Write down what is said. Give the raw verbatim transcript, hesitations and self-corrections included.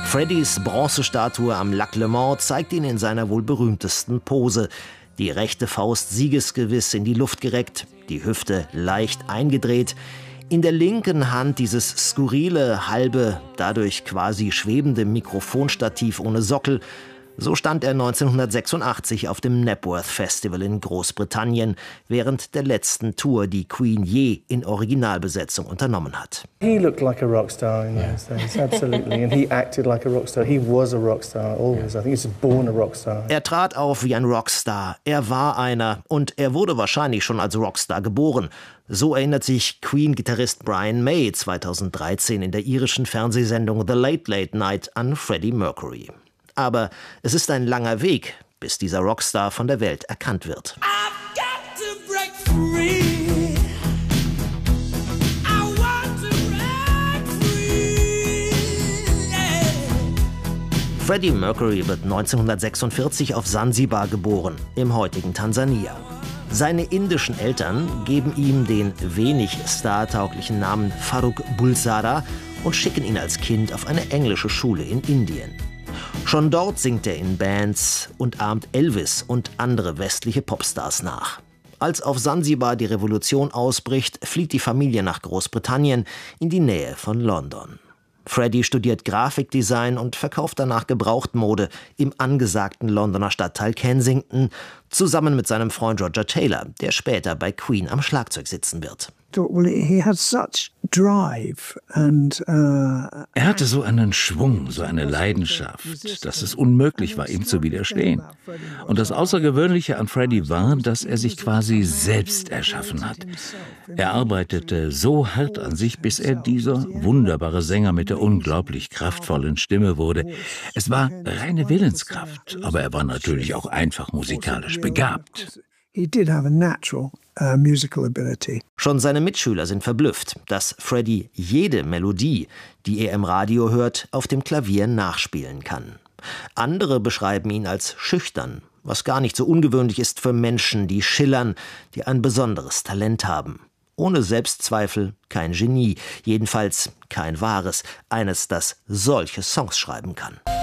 Freddys Bronzestatue am Lac Le Mans zeigt ihn in seiner wohl berühmtesten Pose. Die rechte Faust siegesgewiss in die Luft gereckt, die Hüfte leicht eingedreht. In der linken Hand dieses skurrile, halbe, dadurch quasi schwebende Mikrofonstativ ohne Sockel. So stand er neunzehnhundertsechsundachtzig auf dem Knebworth Festival in Großbritannien während der letzten Tour, die Queen je in Originalbesetzung unternommen hat. He looked like a rock star in those days, absolutely, and he acted like a rock star. He was a rock star always. I think he was born a rock star. Er trat auf wie ein Rockstar. Er war einer und er wurde wahrscheinlich schon als Rockstar geboren. So erinnert sich Queen-Gitarrist Brian May zweitausenddreizehn in der irischen Fernsehsendung The Late Late Night an Freddie Mercury. Aber es ist ein langer Weg, bis dieser Rockstar von der Welt erkannt wird. Freddie Mercury wird neunzehnhundertsechsundvierzig auf Sansibar geboren, im heutigen Tansania. Seine indischen Eltern geben ihm den wenig startauglichen Namen Farrukh Bulsara und schicken ihn als Kind auf eine englische Schule in Indien. Schon dort singt er in Bands und ahmt Elvis und andere westliche Popstars nach. Als auf Sansibar die Revolution ausbricht, flieht die Familie nach Großbritannien in die Nähe von London. Freddie studiert Grafikdesign und verkauft danach Gebrauchtmode im angesagten Londoner Stadtteil Kensington, zusammen mit seinem Freund Roger Taylor, der später bei Queen am Schlagzeug sitzen wird. Er hatte so einen Schwung, so eine Leidenschaft, dass es unmöglich war, ihm zu widerstehen. Und das Außergewöhnliche an Freddie war, dass er sich quasi selbst erschaffen hat. Er arbeitete so hart an sich, bis er dieser wunderbare Sänger mit der unglaublich kraftvollen Stimme wurde. Es war reine Willenskraft, aber er war natürlich auch einfach musikalisch begabt. He did have a natural uh, musical ability. Schon seine Mitschüler sind verblüfft, dass Freddie jede Melodie, die er im Radio hört, auf dem Klavier nachspielen kann. Andere beschreiben ihn als schüchtern, was gar nicht so ungewöhnlich ist für Menschen, die schillern, die ein besonderes Talent haben. Ohne Selbstzweifel kein Genie, jedenfalls kein wahres, eines, das solche Songs schreiben kann.